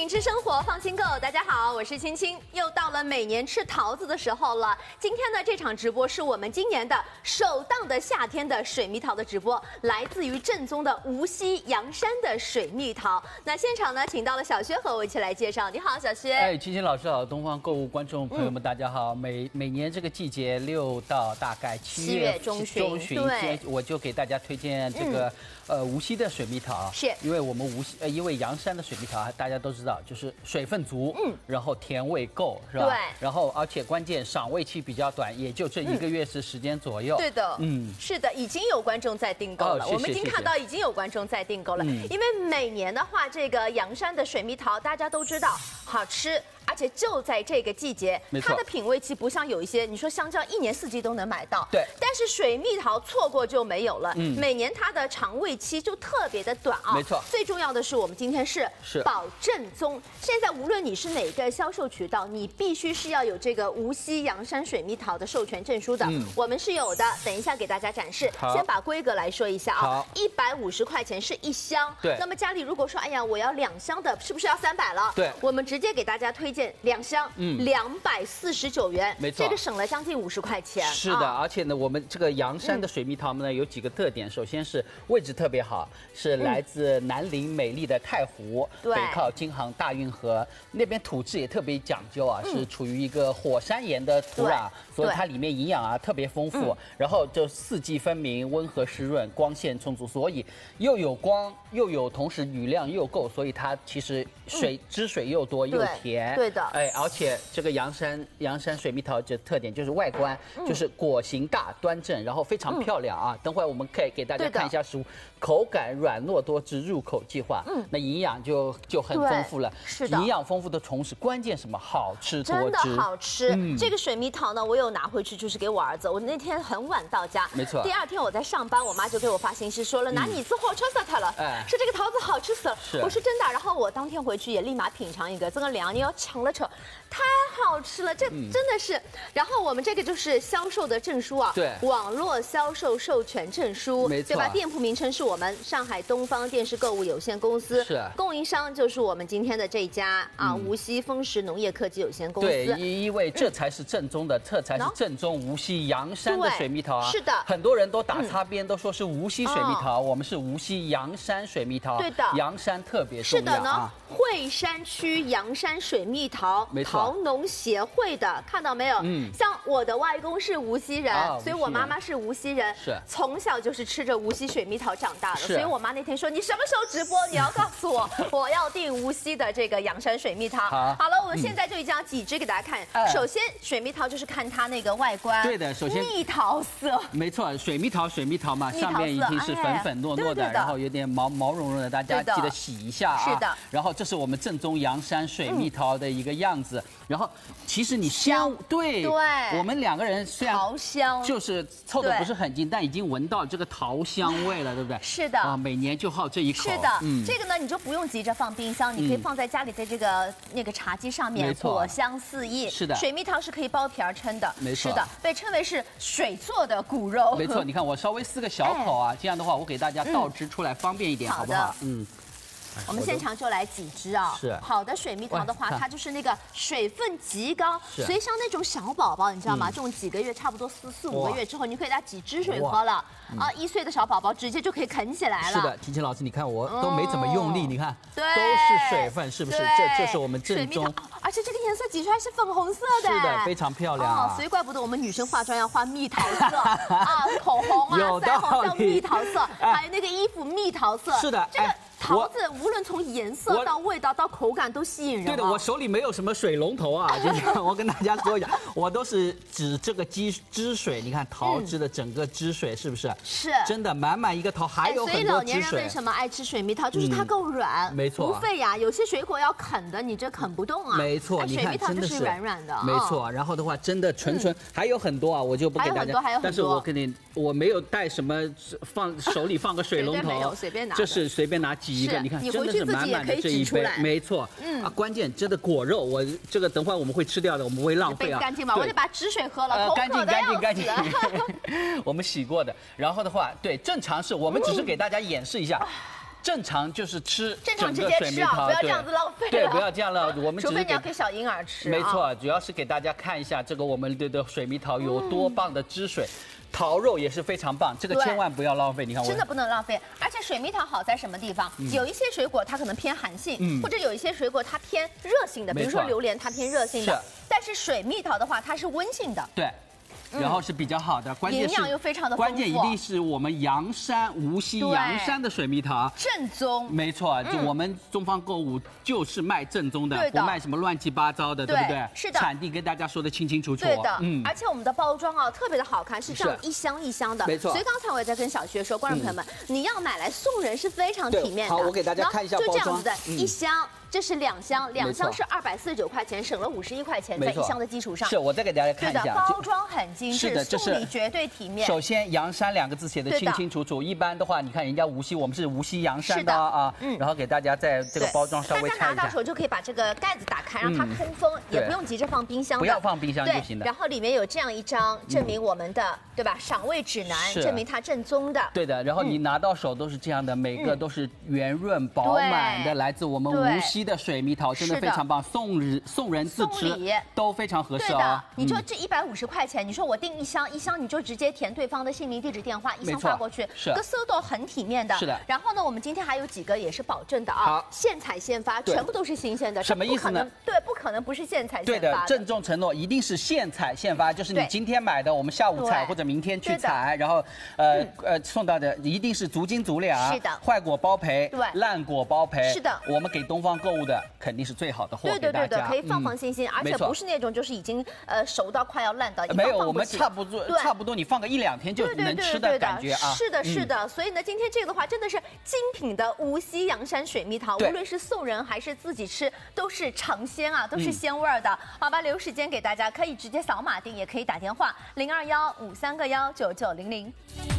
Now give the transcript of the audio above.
品质生活放心购，大家好，我是青青，又到了每年吃桃子的时候了。今天呢，这场直播是我们今年的首档的夏天的水蜜桃的直播，来自于正宗的无锡阳山的水蜜桃。那现场呢，请到了小薛和我一起来介绍。你好，小薛。 哎，青青老师好，东方购物观众朋友们，大家好。每年这个季节6到大概7月中旬，我就给大家推荐这个无锡的水蜜桃， 是因为我们因为阳山的水蜜桃大家都知道，就是水分足，然后甜味够，是吧？ 对。 然后而且关键赏味期比较短，也就这1个月时间左右。 对的，是的，已经有观众在订购了，我们已经看到已经有观众在订购了。因为每年的话，这个阳山的水蜜桃大家都知道好吃。而且就在这个季节，它的品味期不像有一些，你说香蕉1年4季都能买到， 对。 但是水蜜桃错过就没有了，每年它的尝味期就特别的短啊。 没错。 最重要的是，我们今天是保正宗。现在无论你是哪个销售渠道，你必须是要有这个无锡阳山水蜜桃的授权证书的。我们是有的，等一下给大家展示。先把规格来说一下啊，150块钱是1箱。 对。 那么家里如果说，哎呀，我要2箱的，是不是要300了？ 对。 我们直接给大家推荐2箱，249元， 没错， 这个省了将近50块钱。 是的，而且呢，我们这个阳山的水蜜桃呢有几个特点，首先是位置特别好，是来自南宁美丽的太湖，北靠京杭大运河，那边土质也特别讲究啊，是处于一个火山岩的土壤，所以它里面营养啊特别丰富，然后就4季分明，温和湿润，光线充足，所以又有光又有同时雨量又够，所以它其实汁水又多又甜。 对的， 哎，而且这个阳山水蜜桃的特点就是外观，就是果形大端正，然后非常漂亮啊。等会儿我们可以给大家看一下食物，口感软糯多汁，入口即化。那营养就很丰富了。 是的， 营养丰富的同时，关键什么？好吃多汁， 真的好吃。这个水蜜桃呢，我有拿回去，就是给我儿子。我那天很晚到家， 没错。 第2天我在上班，我妈就给我发信息说了，拿你次货车死它了，说这个桃子好吃死了。我说真的，然后我当天回去也立马品尝一个，这个2你要抢了扯。太好吃了，这真的是。然后我们这个就是销售的证书啊， 对， 网络销售授权证书， 没错， 对吧？店铺名称是我们上海东方电视购物有限公司， 是。 供应商就是我们今天的这家啊，无锡丰实农业科技有限公司。 对，因为这才是正宗的，这才是正宗无锡阳山的水蜜桃啊。 是的， 很多人都打擦边，都说是无锡水蜜桃，我们是无锡阳山水蜜桃。 对的， 阳山特别重要。 是的呢，惠山区阳山水蜜桃桃农协会的，看到没有？像我的外公是无锡人，所以我妈妈是无锡人， 是从小就是吃着无锡水蜜桃长大的。所以我妈那天说，你什么时候直播？你要告诉我，我要订无锡的这个阳山水蜜桃。好了，我们现在就已经要几只给大家看。首先，水蜜桃就是看它那个外观， 对的，首先蜜桃色， 没错，水蜜桃嘛，上面已经是粉糯糯的，然后有点毛茸茸的，大家记得洗一下啊。 是的。 然后这是我们正宗阳山水蜜桃的一个样子。然后其实你对，我们2个人虽然桃香， 就是凑得不是很近，但已经闻到这个桃香味了，对不对？ 是的。 啊，每年就好这一口。 是的，这个呢你就不用急着放冰箱，你可以放在家里的这个那个茶几上面，果香四溢。 是的， 水蜜桃是可以剥皮儿称的， 没错。 是的，被称为是水做的骨肉。 没错，你看我稍微撕个小口啊，这样的话我给大家倒汁出来方便一点，好不好？ 我们现场就来几只啊！ 是好的水蜜桃的话，它就是那个水分极高，所以像那种小宝宝，你知道吗？这种几个月，差不多4、5个月之后，你可以给它挤汁水喝了啊！1岁的小宝宝直接就可以啃起来了。 是的，婷婷老师，你看我都没怎么用力，你看， 对， 都是水分，是不是？这是我们正宗， 而且这个颜色挤出来是粉红色的， 是的，非常漂亮。 所以怪不得我们女生化妆要画蜜桃色啊，口红啊，腮红叫蜜桃色，还有那个衣服蜜桃色。 是的， 这个。桃子无论从颜色到味道到口感都吸引人。 对的，我手里没有什么水龙头啊，就是我跟大家说一下，我都是指这个汁水。你看桃汁的整个汁水是不是？ 是， 真的满满一个桃，还有很多汁水。 所以老年人为什么爱吃水蜜桃？就是它够软， 没错， 不费牙。有些水果要啃的，你这啃不动啊。 没错， 水蜜桃就是软软的。 没错，然后的话真的纯，还有很多啊，我就不给大家。但是我肯定我没有带什么手里放个水龙头， 随便拿， 这是随便拿挤一个，你看真的。是满满的这一杯，没错，关键真的果肉，我这个等会我们会吃掉的，我们不会浪费啊。 干净吗？我得把汁水喝了， 干净。我们洗过的，然后的话，对，正常是我们只是给大家演示一下。 正常就是吃正常整个直接吃啊， 水蜜桃， 不要这样子浪费了。 对，不要这样了，我们只除是非你要给小婴儿吃。 没错，主要是给大家看一下这个我们的水蜜桃有多棒的汁水。桃肉也是非常棒，这个千万不要浪费。你看我真的不能浪费。而且水蜜桃好在什么地方？有一些水果它可能偏寒性，或者有一些水果它偏热性的，比如说榴莲它偏热性的，但是水蜜桃的话它是温性的。 对。然后是比较好的，关键是营养又非常的丰富， 关键一定是我们阳山无锡阳山的水蜜桃正宗， 没错，就我们东方购物就是卖正宗的，不卖什么乱七八糟的，对不对？ 是的， 产地跟大家说的清清楚楚。 对的，而且我们的包装啊特别的好看，是这样一箱一箱的， 没错。 所以刚才我也在跟小薛说，观众朋友们，你要买来送人是非常体面的。 好，我给大家看一下包装， 就这样子的一箱。这是2箱，2箱是249块钱，省了51块钱，在1箱的基础上。 是我再给大家看一下， 对的，包装很精致， 是的，这是送礼绝对体面。 首先，阳山2个字写的清清楚楚。一般的话，你看人家无锡，我们是无锡阳山的啊。然后给大家在这个包装稍微拆一下。 大家拿到手就可以把这个盖子打开，让它通风，也不用急着放冰箱。 不要放冰箱就行了。 然后里面有这样一张证明我们的，对吧？赏味指南，证明它正宗的。 对的，然后你拿到手都是这样的，每个都是圆润饱满的，来自我们无锡的水蜜桃。真的非常棒，送人自吃都非常合适哦。 对的，你就这150块钱，你说我订一箱，你就直接填对方的姓名、地址、电话，一箱发过去， 是， 个收到很体面的。 是的。 然后呢，我们今天还有几个也是保证的啊，现采现发，全部都是新鲜的。 什么意思呢？ 对，不可能不是现采现发。 对的，郑重承诺一定是现采现发，就是你今天买的，我们下午采或者明天去采，然后送到的一定是足斤足两， 是的， 坏果包赔， 对， 烂果包赔， 是的。 我们给东方购物的肯定是最好的货给大家， 可以放心心，而且不是那种就是已经熟到快要烂的， 没有，我们差不多，你放个1-2天就能吃的感觉啊。 是的，是的。所以呢，今天这个的话真的是精品的无锡阳山水蜜桃，无论是送人还是自己吃，都是尝鲜啊，都是鲜味的。好吧，留时间给大家，可以直接扫码订，也可以打电话0215319900。